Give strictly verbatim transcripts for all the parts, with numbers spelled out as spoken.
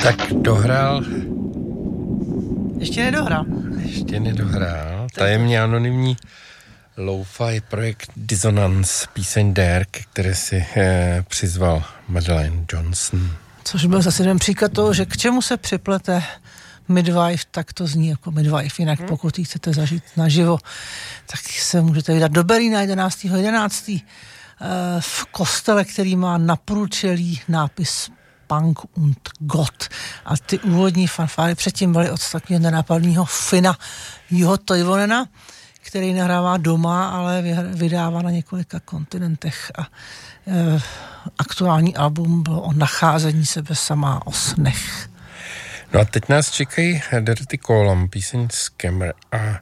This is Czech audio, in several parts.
Tak dohrál. Ještě nedohrál. Ještě nedohrál. Tajemně anonymní lo-fi projekt Dissonance, píseň Dare, které si eh, přizval Madeleine Johnson. Což byl zase jeden příklad toho, že k čemu se připlete Midwife, tak to zní jako Midwife. Jinak hmm. pokud ji chcete zažít naživo, tak se můžete vydat do Berlína jedenáctého jedenáctého v kostele, který má na průčelí nápis Punk und Gott. A ty úvodní fanfáry předtím byly od takového nenápadného Fina Juho Toivonena, který nahrává doma, ale vydává na několika kontinentech. A e, aktuální album bylo o nacházení sebe sama, o snech. No a teď nás čekají Dirty Column, píseň Scammer. A e,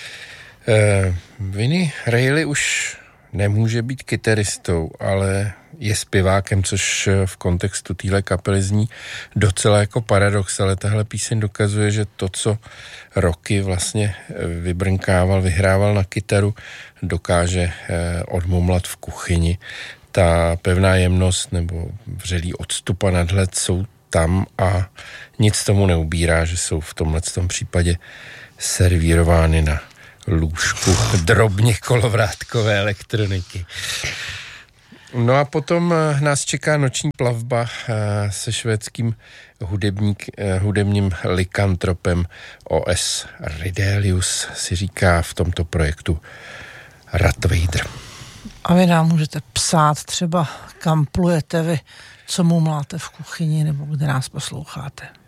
Vinnie Reilly už nemůže být kytaristou, ale je zpěvákem, což v kontextu téhle kapely zní docela jako paradox, ale tahle píseň dokazuje, že to, co roky vlastně vybrnkával, vyhrával na kytaru, dokáže odmumlat v kuchyni. Ta pevná jemnost nebo vřelý odstup a nadhled jsou tam a nic tomu neubírá, že jsou v tomhletom případě servírovány na lůžku drobně kolovrátkové elektroniky. No a potom nás čeká noční plavba se švédským hudebník, hudebním likantropem O S Ridelius, si říká v tomto projektu Radvader. A vy nám můžete psát třeba, kam plujete vy, co mu máte v kuchyni nebo kde nás posloucháte.